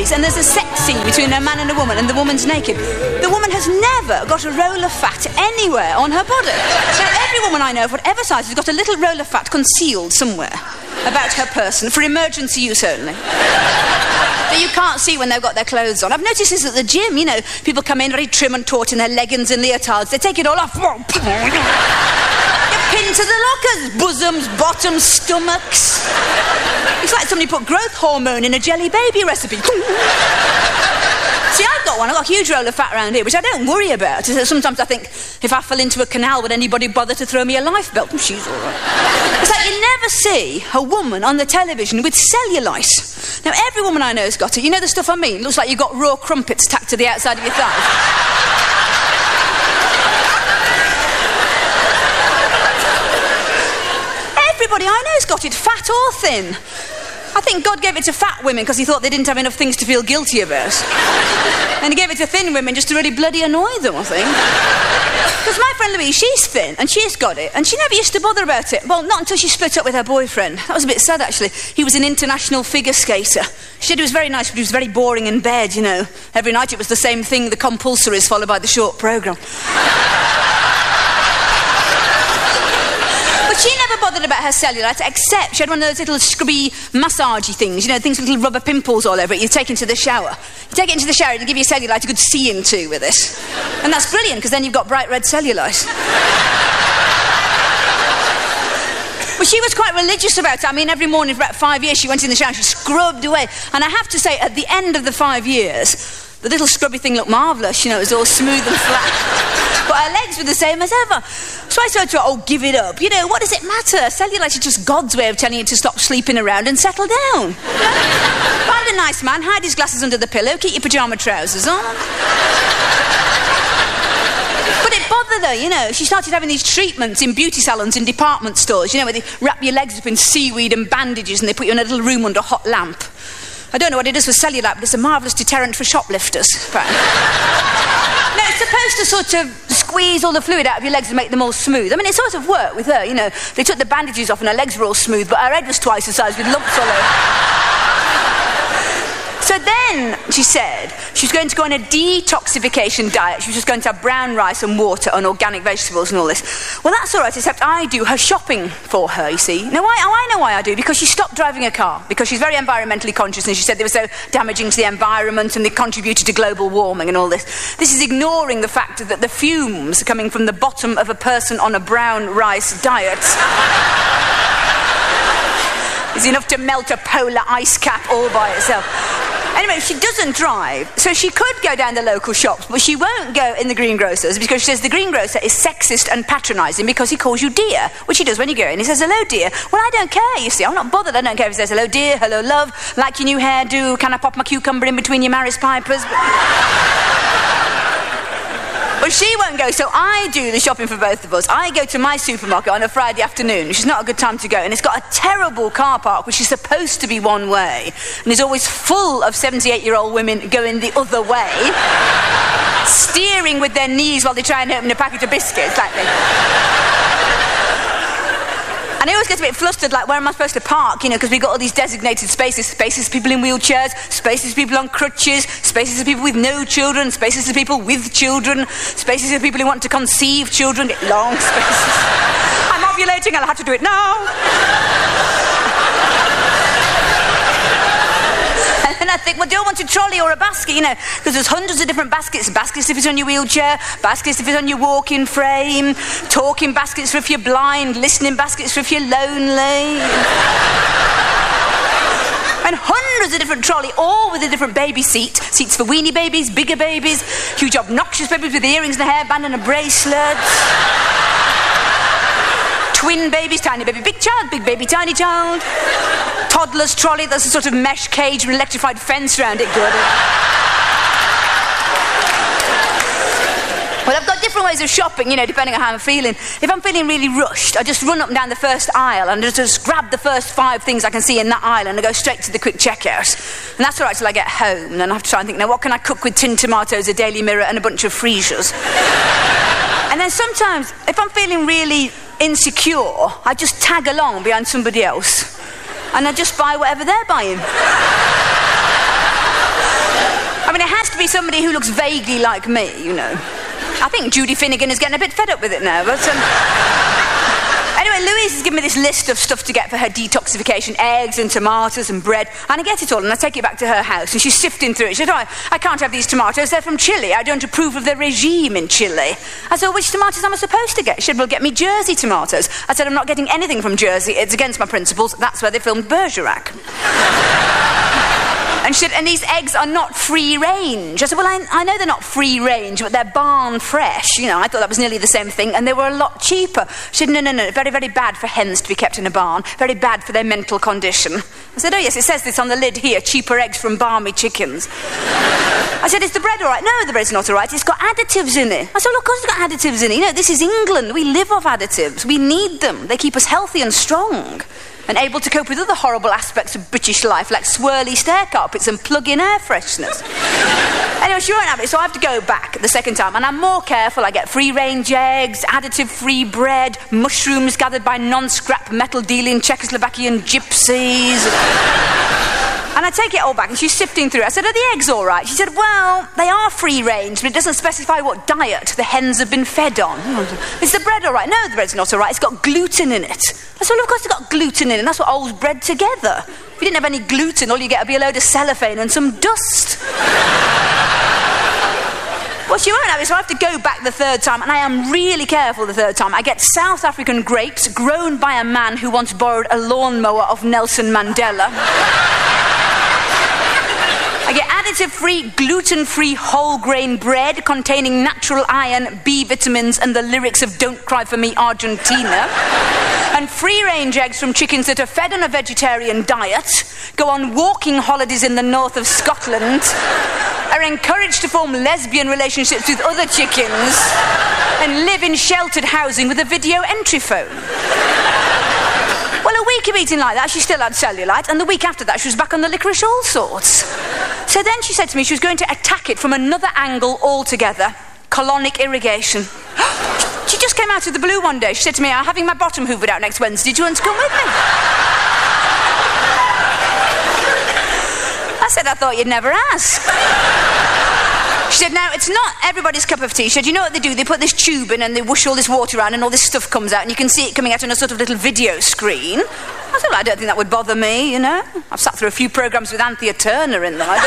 crumpets and there's a sex scene between a man and a woman and the woman's naked, the woman has never got a roll of fat anywhere on her body. So every woman I know of whatever size has got a little roll of fat concealed somewhere about her person for emergency use only. That you can't see when they've got their clothes on. I've noticed this at the gym, you know, people come in very trim and taut in their leggings and leotards, they take it all off. You're pinned to the lockers, bosoms, bottoms, stomachs. It's like somebody put growth hormone in a jelly baby recipe. See, I've got one. I've got a huge roll of fat around here, which I don't worry about. Sometimes I think, if I fell into a canal, would anybody bother to throw me a lifebelt? She's all right. It's like you never see a woman on the television with cellulite. Now, every woman I know has got it. You know the stuff I mean? It looks like you've got raw crumpets tacked to the outside of your thighs. Everybody I know has got it, fat or thin. I think God gave it to fat women because he thought they didn't have enough things to feel guilty about. And he gave it to thin women just to really bloody annoy them, I think. Because my friend Louise, she's thin, and she's got it, and she never used to bother about it. Well, not until she split up with her boyfriend. That was a bit sad, actually. He was an international figure skater. She said he was very nice, but he was very boring in bed, you know. Every night it was the same thing, the compulsories followed by the short programme. She never bothered about her cellulite, except she had one of those little scrubby massagey things, you know, things with little rubber pimples all over it you take into the shower. You take it into the shower and you give your cellulite a good seeing to with it. And that's brilliant, because then you've got bright red cellulite. Well, she was quite religious about it. I mean, every morning for about 5 years she went in the shower and she scrubbed away. And I have to say, at the end of the 5 years, the little scrubby thing looked marvellous, you know, it was all smooth and flat. But her legs were the same as ever. So I said to her, oh, give it up. You know, what does it matter? Cellulite is just God's way of telling you to stop sleeping around and settle down. Find a nice man, hide his glasses under the pillow, keep your pyjama trousers on. But it bothered her, you know. She started having these treatments in beauty salons and department stores, you know, where they wrap your legs up in seaweed and bandages and they put you in a little room under a hot lamp. I don't know what it is for cellulite, but it's a marvellous deterrent for shoplifters, apparently. No, it's supposed to sort of squeeze all the fluid out of your legs and make them all smooth. I mean, it sort of worked with her, you know. They took the bandages off and her legs were all smooth, but her head was twice the size with lumps all over. So then, she said, she was going to go on a detoxification diet. She was just going to have brown rice and water and organic vegetables and all this. Well, that's all right, except I do her shopping for her, you see. Now, I know why I do, because she stopped driving a car, because she's very environmentally conscious, and she said they were so damaging to the environment and they contributed to global warming and all this. This is ignoring the fact that the fumes coming from the bottom of a person on a brown rice diet is enough to melt a polar ice cap all by itself. Anyway, she doesn't drive, so she could go down the local shops, but she won't go in the greengrocer's because she says the greengrocer is sexist and patronising because he calls you dear, which he does when you go in. He says, hello, dear. Well, I don't care, you see. I'm not bothered. I don't care if he says, hello, dear, hello, love, like your new hairdo, can I pop my cucumber in between your Maris Pipers? But she won't go, so I do the shopping for both of us. I go to my supermarket on a Friday afternoon, which is not a good time to go, and it's got a terrible car park, which is supposed to be one way, and is always full of 78-year-old women going the other way, steering with their knees while they try and open a packet of biscuits, like this. And I always get a bit flustered, like, where am I supposed to park, you know, because we've got all these designated spaces. Spaces for people in wheelchairs, spaces for people on crutches, spaces for people with no children, spaces for people with children, spaces for people who want to conceive children, get long spaces. I'm ovulating, I'll have to do it now. And I think, well, do I want a trolley or a basket, you know, because there's hundreds of different baskets. Baskets if it's on your wheelchair, baskets if it's on your walking frame, talking baskets for if you're blind, listening baskets for if you're lonely. And hundreds of different trolley, all with a different baby seat. Seats for weenie babies, bigger babies, huge obnoxious babies with earrings and a hairband and a bracelet. Twin babies, tiny baby, big child, big baby, tiny child. Toddler's trolley, there's a sort of mesh cage with an electrified fence around it, good. Well, I've got different ways of shopping, you know, depending on how I'm feeling. If I'm feeling really rushed, I just run up and down the first aisle and just grab the first 5 things I can see in that aisle and I go straight to the quick checkout. And that's all right till I get home. And then I have to try and think, now, what can I cook with tinned tomatoes, a Daily Mirror and a bunch of freesias? And then sometimes, if I'm feeling really insecure, I just tag along behind somebody else and I just buy whatever they're buying. I mean, it has to be somebody who looks vaguely like me, you know. I think Judy Finnegan is getting a bit fed up with it now, but... Anyway, Louise has given me this list of stuff to get for her detoxification, eggs and tomatoes and bread, and I get it all, and I take it back to her house, and she's sifting through it. She said, oh, I can't have these tomatoes, they're from Chile. I don't approve of the regime in Chile. I said, which tomatoes am I supposed to get? She said, well, get me Jersey tomatoes. I said, I'm not getting anything from Jersey, it's against my principles. That's where they filmed Bergerac. And she said, and these eggs are not free range. I said, well, I know they're not free range, but they're barn fresh. You know, I thought that was nearly the same thing, and they were a lot cheaper. She said, no, very, very bad for hens to be kept in a barn, very bad for their mental condition. I said, oh yes, it says this on the lid here, cheaper eggs from barmy chickens. I said, is the bread all right? No, the bread's not all right, it's got additives in it. I said, well, of course it's got additives in it. You know, this is England, we live off additives, we need them. They keep us healthy and strong, and able to cope with other horrible aspects of British life, like swirly stair carpets and plug-in air fresheners. Anyway, she won't have it, so I have to go back the second time, and I'm more careful. I get free-range eggs, additive-free bread, mushrooms gathered by non-scrap metal-dealing Czechoslovakian gypsies. And I take it all back, and she's sifting through it. I said, are the eggs all right? She said, well, they are free-range, but it doesn't specify what diet the hens have been fed on. Is the bread all right? No, the bread's not all right. It's got gluten in it. I said, well, of course it's got gluten in it, and that's what holds bread together. If you didn't have any gluten, all you get would be a load of cellophane and some dust. Well, she won't have it, so I have to go back the third time, and I am really careful the third time. I get South African grapes grown by a man who once borrowed a lawnmower of Nelson Mandela. I get additive-free, gluten-free whole grain bread containing natural iron, B vitamins, and the lyrics of Don't Cry For Me, Argentina. And free-range eggs from chickens that are fed on a vegetarian diet, go on walking holidays in the north of Scotland, are encouraged to form lesbian relationships with other chickens, and live in sheltered housing with a video entry phone. Well, a week of eating like that, she still had cellulite, and the week after that, she was back on the licorice all sorts. So then she said to me she was going to attack it from another angle altogether, colonic irrigation. She just came out of the blue one day. She said to me, I'm having my bottom hoovered out next Wednesday. Do you want to come with me? I said, I thought you'd never ask. She said, now, it's not everybody's cup of tea. She said, you know what they do? They put this tube in and they whoosh all this water around and all this stuff comes out and you can see it coming out on a sort of little video screen. I said, well, I don't think that would bother me, you know. I've sat through a few programmes with Anthea Turner in them. I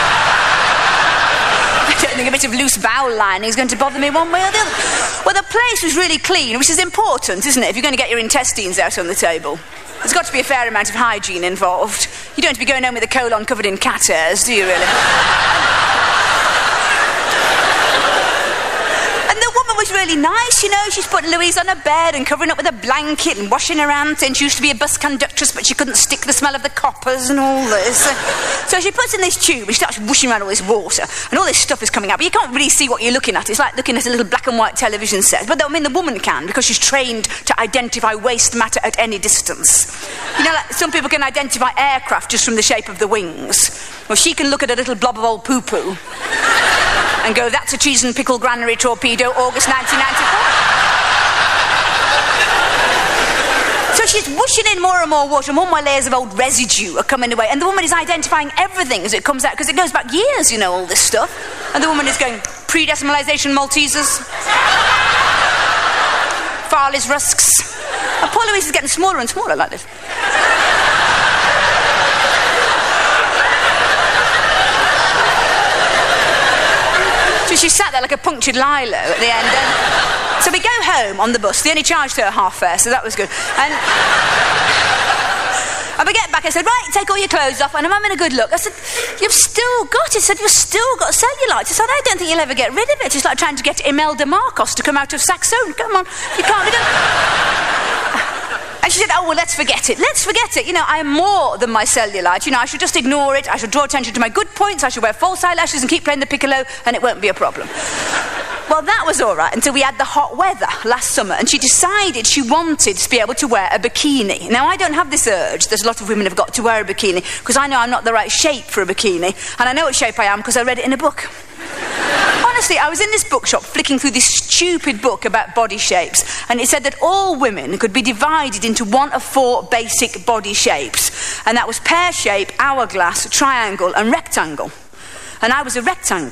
don't think a bit of loose bowel lining is going to bother me one way or the other. Well, the place was really clean, which is important, isn't it, if you're going to get your intestines out on the table. There's got to be a fair amount of hygiene involved. You don't have to be going home with a colon covered in cat hairs, do you really? Was really nice, you know. She's putting Louise on her bed and covering up with a blanket and washing her hands, and she used to be a bus conductress, but she couldn't stick the smell of the coppers and all this. So she puts in this tube and she starts whooshing around all this water, and all this stuff is coming out, but you can't really see what you're looking at. It's like looking at a little black and white television set. But I mean, the woman can, because she's trained to identify waste matter at any distance. You know, like some people can identify aircraft just from the shape of the wings. Well, she can look at a little blob of old poo-poo and go, that's a cheese and pickle granary torpedo, August 1994. So she's whooshing in more and more water, and more layers of old residue are coming away, and the woman is identifying everything as it comes out, because it goes back years, you know, all this stuff. And the woman is going, pre-decimalisation Maltesers, Farley's rusks. And poor Louise is getting smaller and smaller like this. So she sat there like a punctured lilo at the end. So we go home on the bus. They only charged her half fare, so that was good. And we get back, I said, right, take all your clothes off, and I'm having a good look. I said, you've still got it. I said, you've still got cellulite. I said, I don't think you'll ever get rid of it. It's like trying to get Imelda Marcos to come out of Saxon. Come on, you can't. And she said, oh, well, let's forget it. Let's forget it. You know, I am more than my cellulite. You know, I should just ignore it. I should draw attention to my good points. I should wear false eyelashes and keep playing the piccolo, and it won't be a problem. Well, that was all right until we had the hot weather last summer, and she decided she wanted to be able to wear a bikini. Now, I don't have this urge. There's a lot of women have got to wear a bikini, because I know I'm not the right shape for a bikini, and I know what shape I am because I read it in a book. Honestly, I was in this bookshop flicking through this stupid book about body shapes, and it said that all women could be divided into one of 4 basic body shapes, and that was pear shape, hourglass, triangle, and rectangle. and I was a rectangle.